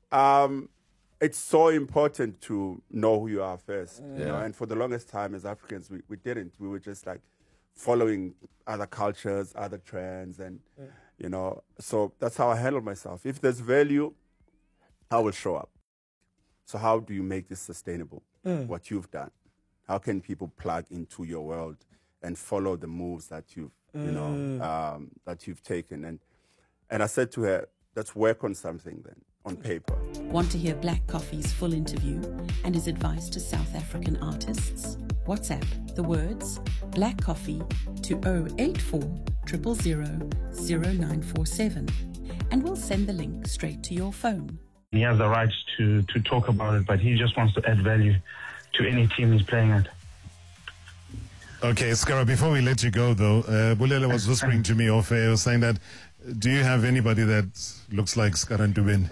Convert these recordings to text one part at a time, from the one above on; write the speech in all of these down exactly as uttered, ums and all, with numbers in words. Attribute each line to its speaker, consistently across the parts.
Speaker 1: um, it's so important to know who you are first. Yeah. You know, and for the longest time as Africans, we, we didn't. We were just like following other cultures, other trends, and yeah. you know. So that's how I handle myself. If there's value, I will show up. So how do you make this sustainable? Mm. What you've done. How can people plug into your world and follow the moves that you've, mm. you know, um, that you've taken? And and I said to her, let's work on something then, on paper.
Speaker 2: Want to hear Black Coffee's full interview and his advice to South African artists? WhatsApp the words Black Coffee to zero eight four zero zero zero zero nine four seven and we'll send the link straight to your phone.
Speaker 3: He has the right to, to talk about it, but he just wants to add value to any team he's playing at.
Speaker 4: Okay, Skara, before we let you go, though, uh, Bulela was whispering to me off air, he was saying that, do you have anybody that looks like Skara Ndubeni?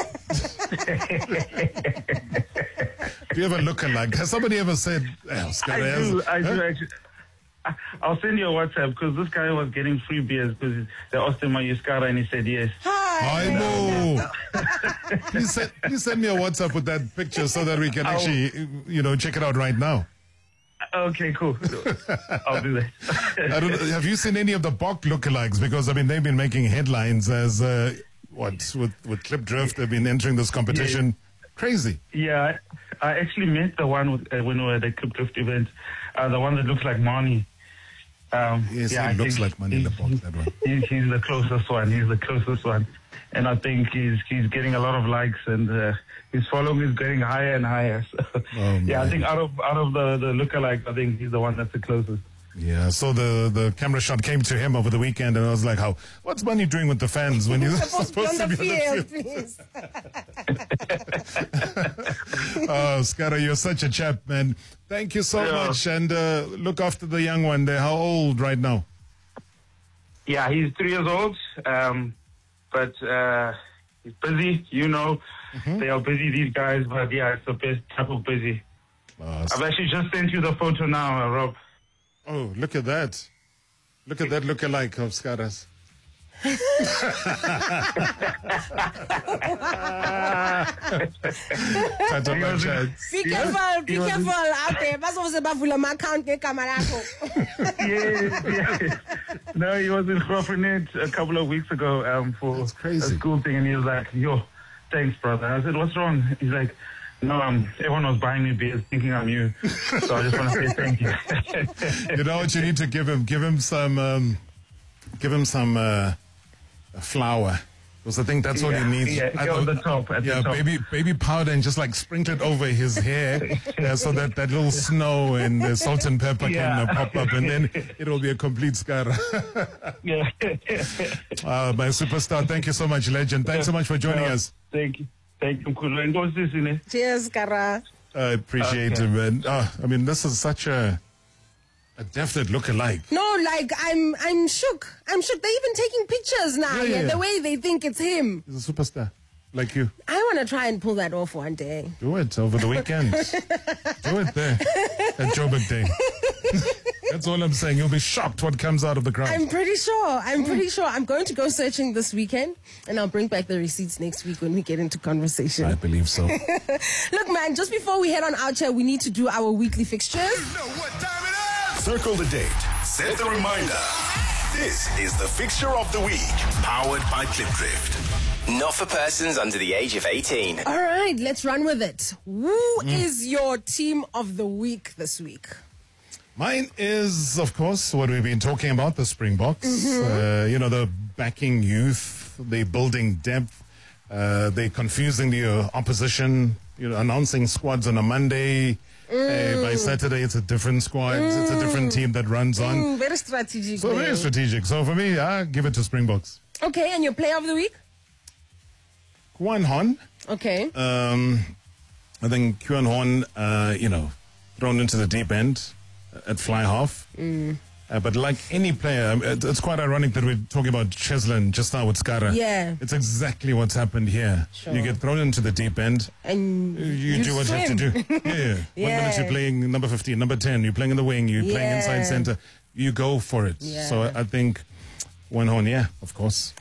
Speaker 4: Do you ever look alike? Has somebody ever said, oh, Skara
Speaker 3: I
Speaker 4: has...
Speaker 3: do, I
Speaker 4: huh?
Speaker 3: do actually. I'll send you a WhatsApp because this guy was getting free beers because they asked him, are you Skara? And he said yes.
Speaker 4: Hi. I know. please, send, please send me a WhatsApp with that picture so that we can
Speaker 3: I'll,
Speaker 4: actually, you know, check it out right now.
Speaker 3: Okay, cool. I'll do that.
Speaker 4: I don't, have you seen any of the Bok lookalikes? Because, I mean, they've been making headlines as, uh, what, with, with Klipdrift, they've been entering this competition. Yeah. Crazy.
Speaker 3: Yeah, I, I actually met the one with, uh, when we were at the Klipdrift event, uh, the one that looks like Marnie. Um,
Speaker 4: yes,
Speaker 3: yeah,
Speaker 4: he
Speaker 3: I
Speaker 4: looks like Money in the Box, that one.
Speaker 3: He, he's the closest one. He's the closest one. And I think he's he's getting a lot of likes and uh, his following is getting higher and higher. So,
Speaker 4: oh,
Speaker 3: yeah, I think out of out of the, the lookalikes, I think he's the one that's the closest.
Speaker 4: Yeah, so the, the camera shot came to him over the weekend and I was like, "How? What's Money doing with the fans when he's supposed, supposed to be on the field?" Please. Oh, Skara, you're such a chap, man. Thank you so yeah. much, and uh, look after the young one there. How old right now?
Speaker 3: Yeah, he's three years old, um, but uh, he's busy, you know. Mm-hmm. They are busy, these guys, but yeah, it's the best type of busy. Oh, I've actually just sent you the photo now, uh, Rob.
Speaker 4: Oh, look at that. Look at that look-alike of Skara's.
Speaker 5: Be careful, be careful out there.
Speaker 3: Yes, yes. No, he was in Grofrenet a couple of weeks ago um, for a school thing, and he was like, yo, thanks, brother. I said, what's wrong? He's like, no, um, everyone was buying me beers thinking I'm you. So I just want to say thank you.
Speaker 4: You know what you need to give him? Give him some, um, give him some uh, flour. Because I think that's
Speaker 3: yeah,
Speaker 4: all he needs.
Speaker 3: Yeah,
Speaker 4: I
Speaker 3: on the top. At
Speaker 4: yeah,
Speaker 3: the top.
Speaker 4: baby, baby powder and just like sprinkle it over his hair uh, so that that little snow and the salt and pepper yeah. can uh, pop up, and then it'll be a complete Skara.
Speaker 3: Yeah.
Speaker 4: uh, my superstar, thank you so much, legend. Thanks so much for joining
Speaker 3: uh,
Speaker 4: us.
Speaker 3: Thank you. Thank you.
Speaker 5: Cheers, Skara.
Speaker 4: I appreciate okay. it, man. Oh, I mean, this is such a a definite look-alike.
Speaker 5: No, like, I'm I'm shook. I'm shook. They're even taking pictures now. Yeah, yeah, yeah. The way they think it's him.
Speaker 4: He's a superstar, like you.
Speaker 5: I want to try and pull that off one day.
Speaker 4: Do it over the weekend. Do it there at Joburg Day. That's all I'm saying. You'll be shocked what comes out of the crowd.
Speaker 5: I'm pretty sure. I'm pretty sure. I'm going to go searching this weekend, and I'll bring back the receipts next week when we get into conversation.
Speaker 4: I believe so.
Speaker 5: Look, man, just before we head on out here, we need to do our weekly fixtures.
Speaker 6: You know what time it is. Circle the date. Set the reminder. This is the Fixture of the Week, powered by Klipdrift.
Speaker 7: Not for persons under the age of eighteen.
Speaker 5: All right, let's run with it. Who mm. is your team of the week this week?
Speaker 4: Mine is, of course, what we've been talking about, the Springboks.
Speaker 5: Mm-hmm.
Speaker 4: Uh, you know, the backing youth, they're building depth, uh, they're confusing the uh, opposition, you know, announcing squads on a Monday. Mm. Hey, by Saturday, it's a different squad. Mm. It's a different team that runs on.
Speaker 5: Mm, very strategic.
Speaker 4: So, man. very strategic. So, for me, I give it to Springboks.
Speaker 5: Okay, and your player of the week?
Speaker 4: Kwan Hon.
Speaker 5: Okay.
Speaker 4: Um, I think Kwan Hon, uh, you know, thrown into the deep end at fly half.
Speaker 5: Mm.
Speaker 4: Uh, but like any player, it's quite ironic that we're talking about Cheslin just now with Skara.
Speaker 5: Yeah.
Speaker 4: It's exactly what's happened here.
Speaker 5: Sure.
Speaker 4: You get thrown into the deep end.
Speaker 5: And
Speaker 4: you,
Speaker 5: you
Speaker 4: do what
Speaker 5: swim.
Speaker 4: you have to do. Yeah, yeah.
Speaker 5: Yeah.
Speaker 4: One minute you're playing number fifteen, number ten, you're playing in the wing, you're
Speaker 5: yeah.
Speaker 4: playing inside center. You go for it.
Speaker 5: Yeah.
Speaker 4: So I think Kwan Hon, yeah, of course.